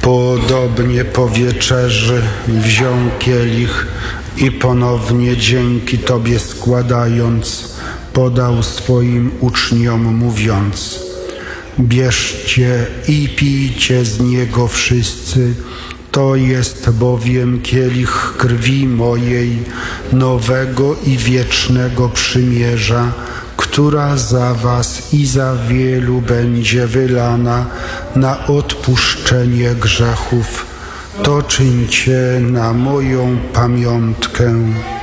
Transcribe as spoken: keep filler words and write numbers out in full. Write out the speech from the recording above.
Podobnie po wieczerzy wziął kielich i ponownie dzięki Tobie składając, podał swoim uczniom mówiąc: bierzcie i pijcie z niego wszyscy, to jest bowiem kielich krwi mojej, nowego i wiecznego przymierza, która za was i za wielu będzie wylana na odpuszczenie grzechów. To czyńcie na moją pamiątkę.